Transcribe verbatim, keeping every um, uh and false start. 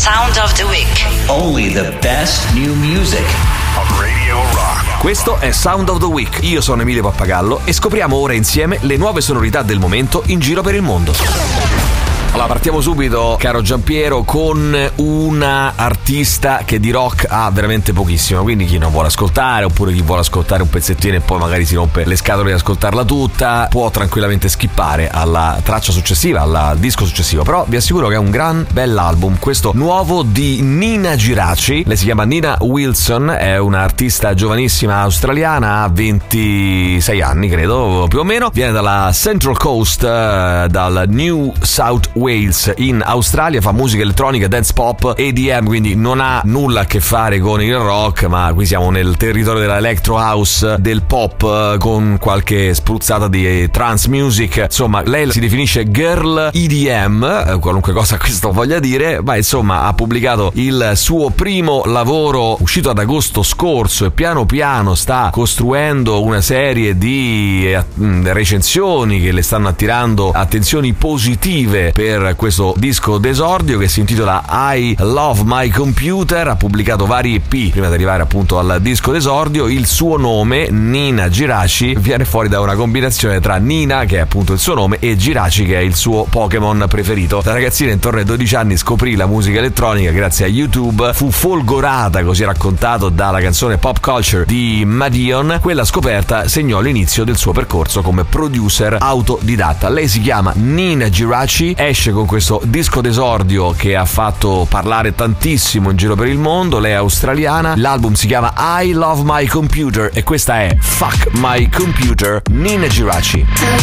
Sound of the Week. Only the best new music on Radio Rock. Questo è Sound of the Week. Io sono Emilio Pappagallo e scopriamo ora insieme le nuove sonorità del momento in giro per il mondo. Allora, partiamo subito, caro Giampiero, con una artista che di rock ha veramente pochissimo. Quindi chi non vuole ascoltare, oppure chi vuole ascoltare un pezzettino e poi magari si rompe le scatole di ascoltarla tutta, può tranquillamente skippare alla traccia successiva, al disco successivo. Però vi assicuro che è un gran bell'album, questo nuovo di Nina Giraci. Lei si chiama Nina Wilson, è un'artista giovanissima australiana, ha ventisei anni credo, più o meno. Viene dalla Central Coast, eh, dal New South Wales in Australia, fa musica elettronica, dance pop, E D M, quindi non ha nulla a che fare con il rock, ma qui siamo nel territorio della electro house, del pop con qualche spruzzata di trance music. Insomma, lei si definisce girl E D M, qualunque cosa questo voglia dire, ma insomma ha pubblicato il suo primo lavoro uscito ad agosto scorso e piano piano sta costruendo una serie di recensioni che le stanno attirando attenzioni positive per questo disco d'esordio che si intitola I Love My Computer. Ha pubblicato vari E P prima di arrivare appunto al disco d'esordio. Il suo nome, Nina Giraci, viene fuori da una combinazione tra Nina, che è appunto il suo nome, e Giraci, che è il suo Pokémon preferito. La ragazzina intorno ai dodici anni scoprì la musica elettronica grazie a YouTube, fu folgorata, così raccontato, dalla canzone Pop Culture di Madeon. Quella scoperta segnò l'inizio del suo percorso come producer autodidatta. Lei si chiama Nina Giraci, esce con questo disco d'esordio che ha fatto parlare tantissimo in giro per il mondo. Lei è australiana, l'album si chiama I Love My Computer e questa è Fuck My Computer, Nina Giraci.